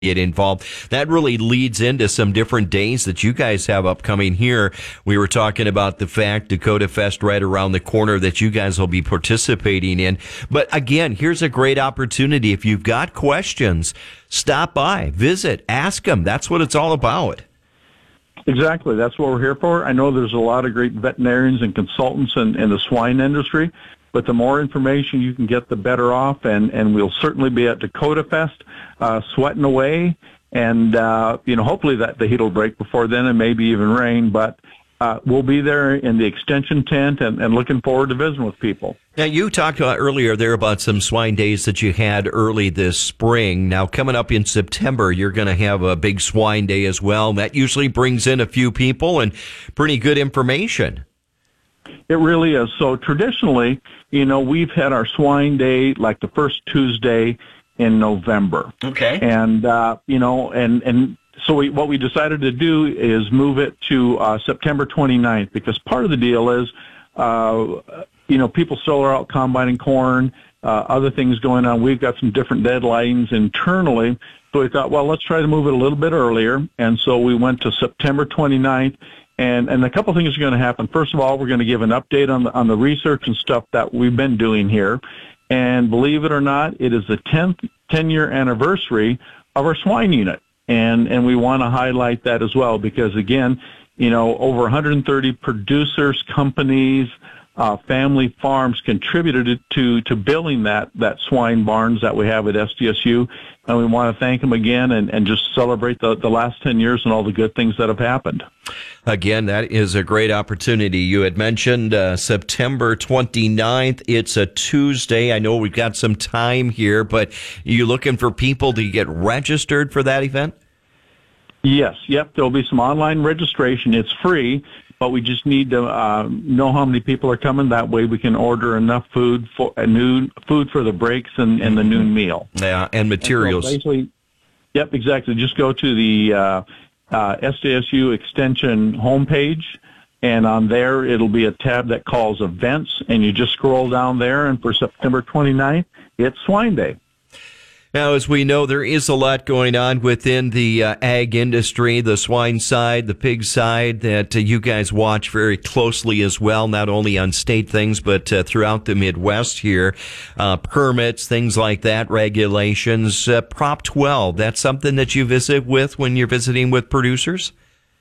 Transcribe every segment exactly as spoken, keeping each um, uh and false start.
get involved. That really leads into some different days that you guys have upcoming here. We were talking about the fact Dakota Fest right around the corner that you guys will be participating in. But again, here's a great opportunity. If you've got questions, stop by, visit, ask them. That's what it's all about. Exactly. That's what we're here for. I know there's a lot of great veterinarians and consultants in, in the swine industry, but the more information you can get, the better off. And, and we'll certainly be at Dakota Fest, uh, sweating away. And, uh, you know, hopefully that the heat will break before then and maybe even rain. But uh, we'll be there in the extension tent and, and looking forward to visiting with people. Now, you talked about earlier there about some swine days that you had early this spring. Now, coming up in September, you're going to have a big swine day as well. That usually brings in a few people and pretty good information. It really is. So traditionally, you know, we've had our swine day like the first Tuesday in November. Okay. And, uh, you know, and, and so we, what we decided to do is move it to uh, September twenty-ninth, because part of the deal is, uh, you know, people still are out combining corn, uh, other things going on. We've got some different deadlines internally. So we thought, well, let's try to move it a little bit earlier. And so we went to September twenty-ninth. And, and a couple things are going to happen. First of all, we're going to give an update on the, on the research and stuff that we've been doing here. And believe it or not, it is the tenth, ten-year anniversary of our swine unit. And, and we want to highlight that as well because, again, you know, over one hundred thirty producers, companies, uh, family farms contributed to, to building that, that swine barns that we have at S D S U. And we want to thank them again and, and just celebrate the, the last ten years and all the good things that have happened. Again, that is a great opportunity. You had mentioned uh, September twenty-ninth. It's a Tuesday. I know we've got some time here, but are you looking for people to get registered for that event? Yes. Yep. There'll be some online registration. It's free, but we just need to uh, know how many people are coming. That way we can order enough food for a noon food for the breaks and, and the noon meal. Yeah, and materials. And so basically, yep, exactly. Just go to the uh, uh, S D S U Extension homepage, and on there it'll be a tab that calls Events, and you just scroll down there, and for September twenty-ninth, it's Swine Day. Now, as we know, there is a lot going on within the uh, ag industry, the swine side, the pig side, that uh, you guys watch very closely as well, not only on state things, but uh, throughout the Midwest here. Uh, permits, things like that, regulations. Uh, Prop twelve, that's something that you visit with when you're visiting with producers?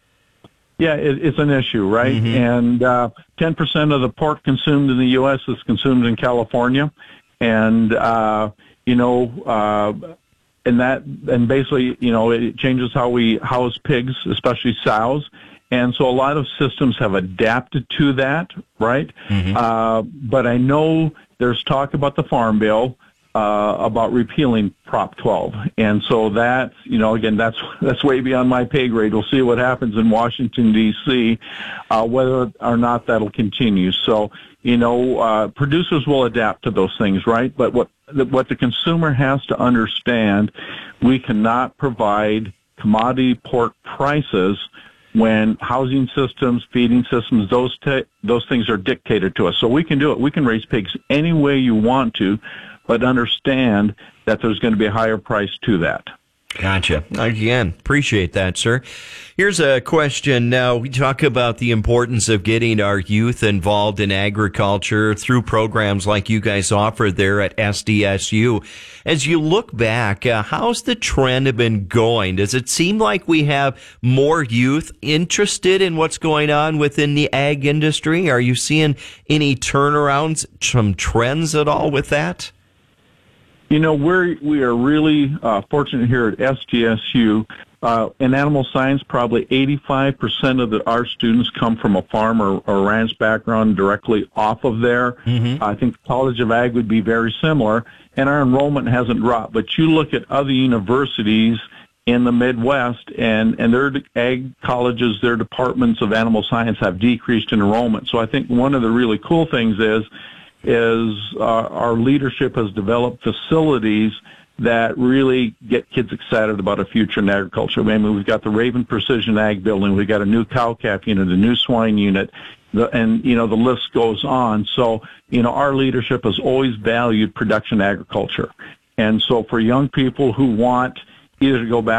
Yeah, it, it's an issue, right? Mm-hmm. And uh, ten percent of the pork consumed in the U S is consumed in California. And, uh, you know, uh, and that, and basically, you know, it changes how we house pigs, especially sows. And so a lot of systems have adapted to that, right? Mm-hmm. Uh, but I know there's talk about the Farm Bill, uh, about repealing Prop twelve. And so that's, you know, again, that's, that's way beyond my pay grade. We'll see what happens in Washington, D C, uh, whether or not that'll continue. So, you know, uh, producers will adapt to those things, right? But what, what the consumer has to understand, we cannot provide commodity pork prices when housing systems, feeding systems, those te- those things are dictated to us. So we can do it. We can raise pigs any way you want to, but understand that there's going to be a higher price to that. Gotcha. Again, appreciate that, sir. Here's a question now. We talk about the importance of getting our youth involved in agriculture through programs like you guys offer there at S D S U. As you look back, uh, how's the trend been going? Does it seem like we have more youth interested in what's going on within the ag industry? Are you seeing any turnarounds, some trends at all with that? You know, we're, we are really uh, fortunate here at S D S U. Uh, in animal science, probably eighty-five percent of the, our students come from a farm or, or ranch background directly off of there. Mm-hmm. I think the College of Ag would be very similar, and our enrollment hasn't dropped. But you look at other universities in the Midwest, and, and their ag colleges, their departments of animal science have decreased in enrollment. So I think one of the really cool things is is uh, our leadership has developed facilities that really get kids excited about a future in agriculture. I mean, we've got the Raven Precision Ag building, we've got a new cow-calf unit, a new swine unit, the, and, you know, the list goes on. So, you know, our leadership has always valued production agriculture. And so for young people who want, either to go back